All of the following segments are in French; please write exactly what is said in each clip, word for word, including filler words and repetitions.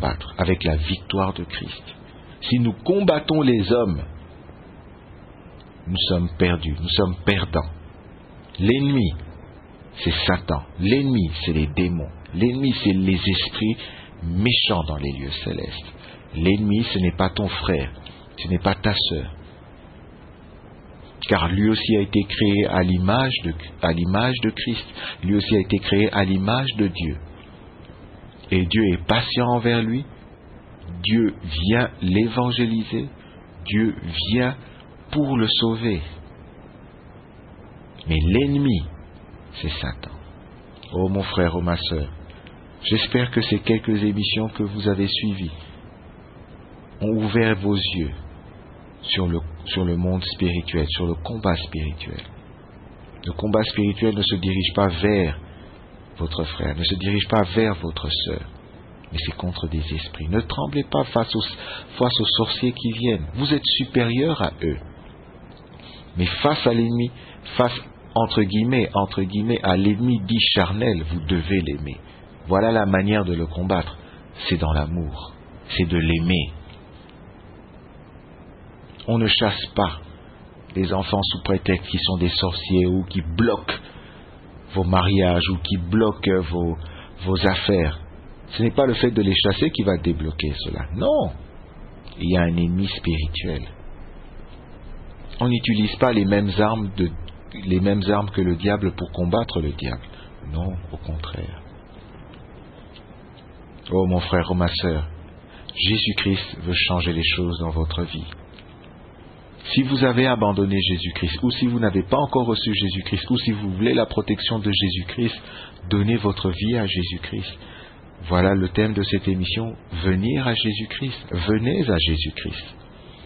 combattre avec la victoire de Christ. Si nous combattons les hommes, nous sommes perdus, nous sommes perdants. L'ennemi, c'est Satan. L'ennemi, c'est les démons. L'ennemi, c'est les esprits méchants dans les lieux célestes. L'ennemi, ce n'est pas ton frère, ce n'est pas ta sœur. Car lui aussi a été créé à l'image de, à l'image de Christ. Lui aussi a été créé à l'image de Dieu. Et Dieu est patient envers lui. Dieu vient l'évangéliser. Dieu vient pour le sauver. Mais l'ennemi, c'est Satan. Oh mon frère, oh ma sœur, j'espère que ces quelques émissions que vous avez suivies ont ouvert vos yeux sur le, sur le monde spirituel, sur le combat spirituel. Le combat spirituel ne se dirige pas vers votre frère, ne se dirige pas vers votre sœur, mais c'est contre des esprits. Ne tremblez pas face aux, face aux sorciers qui viennent. Vous êtes supérieurs à eux. Mais face à l'ennemi, face entre guillemets, entre guillemets, à l'ennemi dit charnel, vous devez l'aimer. Voilà la manière de le combattre. C'est dans l'amour. C'est de l'aimer. On ne chasse pas les enfants sous prétexte qu'ils sont des sorciers ou qui bloquent vos mariages ou qui bloquent vos, vos affaires. Ce n'est pas le fait de les chasser qui va débloquer cela. Non. Il y a un ennemi spirituel. On n'utilise pas les mêmes armes de, les mêmes armes que le diable pour combattre le diable. Non, au contraire. Oh mon frère, oh ma sœur, Jésus-Christ veut changer les choses dans votre vie. Si vous avez abandonné Jésus-Christ, ou si vous n'avez pas encore reçu Jésus-Christ, ou si vous voulez la protection de Jésus-Christ, donnez votre vie à Jésus-Christ. Voilà le thème de cette émission, venir à Jésus-Christ. Venez à Jésus-Christ.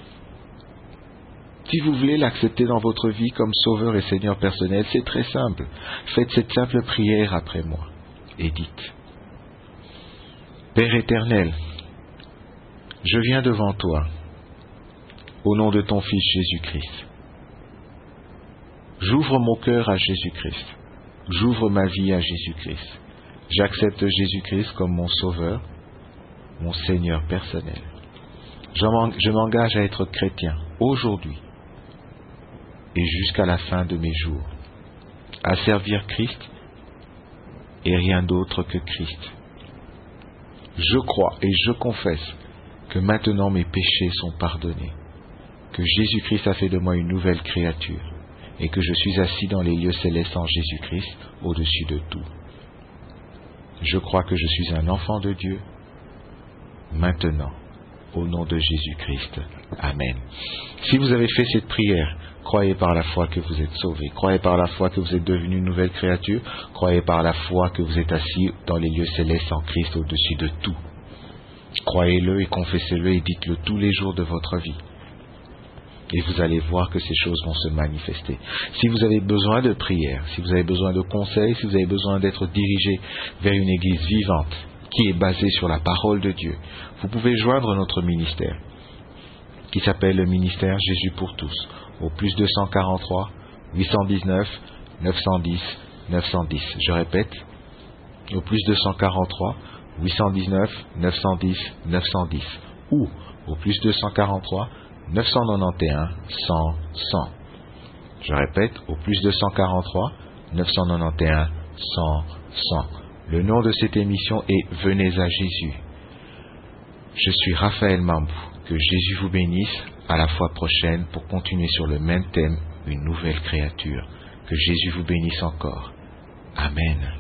Si vous voulez l'accepter dans votre vie comme Sauveur et Seigneur personnel, c'est très simple. Faites cette simple prière après moi et dites: Père éternel, je viens devant toi, au nom de ton Fils Jésus-Christ. J'ouvre mon cœur à Jésus-Christ. J'ouvre ma vie à Jésus-Christ. J'accepte Jésus-Christ comme mon Sauveur, mon Seigneur personnel. Je m'engage à être chrétien aujourd'hui et jusqu'à la fin de mes jours, à servir Christ et rien d'autre que Christ. Je crois et je confesse que maintenant mes péchés sont pardonnés, que Jésus-Christ a fait de moi une nouvelle créature et que je suis assis dans les lieux célestes en Jésus-Christ au-dessus de tout. Je crois que je suis un enfant de Dieu maintenant, au nom de Jésus-Christ. Amen. Si vous avez fait cette prière, croyez par la foi que vous êtes sauvé. Croyez par la foi que vous êtes devenu une nouvelle créature. Croyez par la foi que vous êtes assis dans les lieux célestes en Christ au-dessus de tout. Croyez-le et confessez-le et dites-le tous les jours de votre vie. Et vous allez voir que ces choses vont se manifester. Si vous avez besoin de prière, si vous avez besoin de conseils, si vous avez besoin d'être dirigé vers une église vivante qui est basée sur la parole de Dieu, vous pouvez joindre notre ministère qui s'appelle le ministère Jésus pour tous au plus deux cent quarante-trois, huit cent dix-neuf, neuf cent dix, neuf cent dix. Je répète, au plus deux cent quarante-trois, huit cent dix-neuf, neuf cent dix, neuf cent dix ou au plus deux cent quarante-trois, neuf cent quatre-vingt-onze, cent, cent. Je répète, au plus deux cent quarante-trois, neuf cent quatre-vingt-onze, cent, cent. Le nom de cette émission est Venez à Jésus. Je suis Raphaël Mambou. Que Jésus vous bénisse. À la fois prochaine pour continuer sur le même thème, une nouvelle créature. Que Jésus vous bénisse encore. Amen.